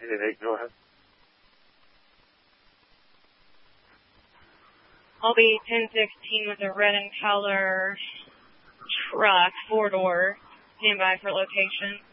8, go ahead. I'll be 1016 with a red in color truck, 4-door. Stand by for location.